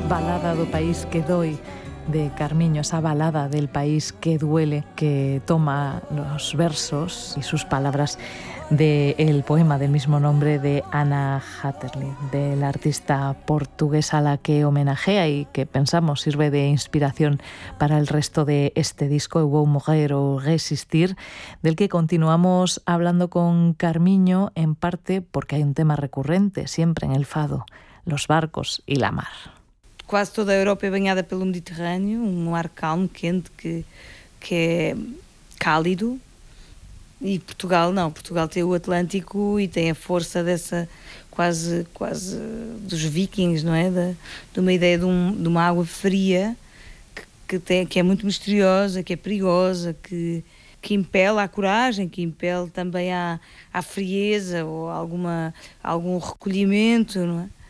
Balada do País que Doi, de Carmiño, esa balada del país que duele, que toma los versos y sus palabras del poema del mismo nombre de Anna Hatterley, de la artista portuguesa a la que homenajea y que pensamos sirve de inspiración para el resto de este disco, Eu vou morrer ou resistir, del que continuamos hablando con Carmiño, en parte porque hay un tema recurrente siempre en el fado, los barcos y la mar. Quase toda a Europa é banhada pelo Mediterrâneo, um ar calmo, quente, que é cálido. E Portugal não, Portugal tem o Atlântico e tem a força dessa quase dos vikings, não é? De uma ideia de uma água fria que é muito misteriosa, que é perigosa, que impele à coragem, que impele também à frieza ou algum recolhimento, não é?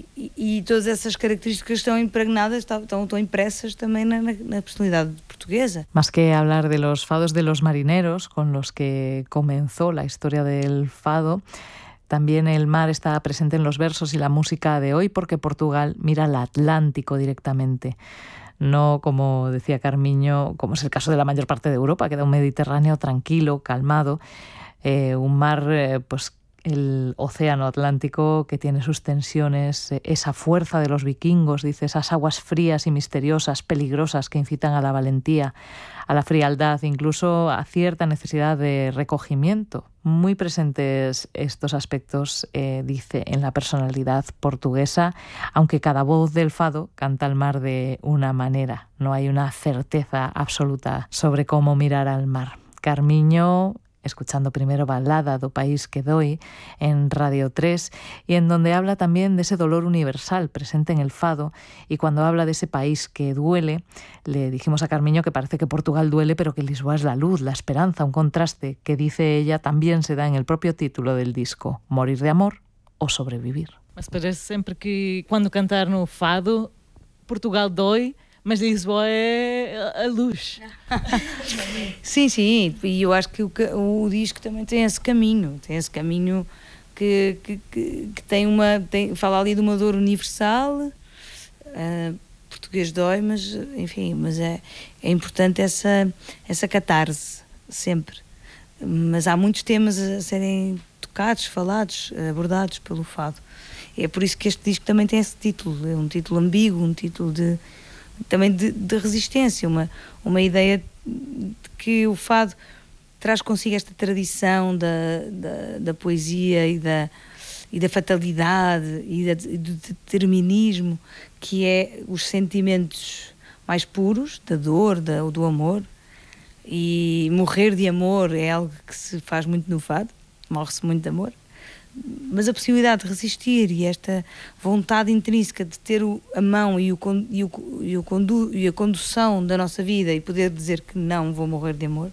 E todas essas características estão impregnadas, estão impresas também na personalidade portuguesa. Más que hablar de los fados de los marineros, con los que comenzó la historia del fado, también el mar está presente en los versos y la música de hoy, porque Portugal mira al Atlántico directamente. No, como decía Carmiño, como es el caso de la mayor parte de Europa, que da un Mediterráneo tranquilo, calmado, un mar pues el océano Atlántico que tiene sus tensiones, esa fuerza de los vikingos, dice, esas aguas frías y misteriosas, peligrosas que incitan a la valentía, a la frialdad, incluso a cierta necesidad de recogimiento. Muy presentes estos aspectos, dice, en la personalidad portuguesa, aunque cada voz del fado canta al mar de una manera. No hay una certeza absoluta sobre cómo mirar al mar. Carmiño, escuchando primero Balada do País que Doi en Radio 3, y en donde habla también de ese dolor universal presente en el fado, y cuando habla de ese país que duele, le dijimos a Carmiño que parece que Portugal duele, pero que Lisboa es la luz, la esperanza, un contraste que, dice ella, también se da en el propio título del disco, Morir de amor o sobrevivir. Mas parece sempre que quando cantar no fado, Portugal dói, mas Lisboa é a luz. Sim, e eu acho que o disco também tem esse caminho que fala ali de uma dor universal, português dói, mas enfim, mas é importante essa catarse, sempre. Mas há muitos temas a serem tocados, falados, abordados pelo fado. É por isso que este disco também tem esse título, é um título ambíguo, um título também de resistência, uma ideia de que o fado traz consigo esta tradição da poesia e da fatalidade e do determinismo, que é os sentimentos mais puros, da dor, do amor. E morrer de amor é algo que se faz muito no fado, morre-se muito de amor. Mas a possibilidade de resistir e esta vontade intrínseca de ter a mão e a condução da nossa vida e poder dizer que não vou morrer de amor,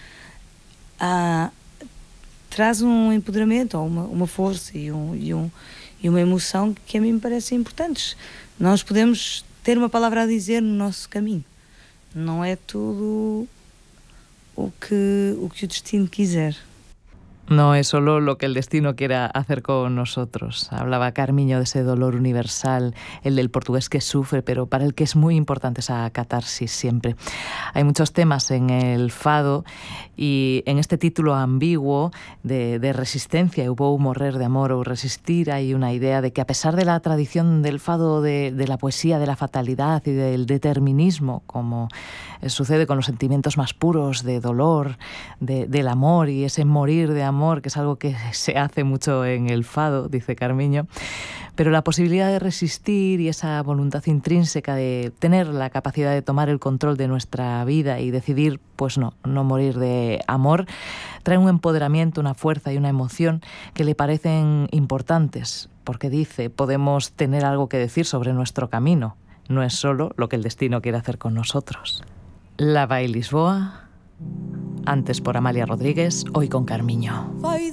traz um empoderamento, ou uma força e uma emoção que a mim me parecem importantes. Nós podemos ter uma palavra a dizer no nosso caminho. Não é tudo o que o destino quiser. No es solo lo que el destino quiera hacer con nosotros. Hablaba Carmiño de ese dolor universal, el del portugués que sufre, pero para el que es muy importante esa catarsis siempre. Hay muchos temas en el fado y en este título ambiguo de resistencia, Eu vou morrer de amor ou resistir, hay una idea de que a pesar de la tradición del fado, de la poesía, de la fatalidad y del determinismo, como sucede con los sentimientos más puros de dolor, del amor y ese morir de amor, que es algo que se hace mucho en el fado, dice Carmiño, pero la posibilidad de resistir y esa voluntad intrínseca de tener la capacidad de tomar el control de nuestra vida y decidir, pues no morir de amor, trae un empoderamiento, una fuerza y una emoción que le parecen importantes, porque dice, podemos tener algo que decir sobre nuestro camino, no es solo lo que el destino quiere hacer con nosotros. La Vai Lisboa, antes por Amalia Rodríguez, hoy con Carmiño.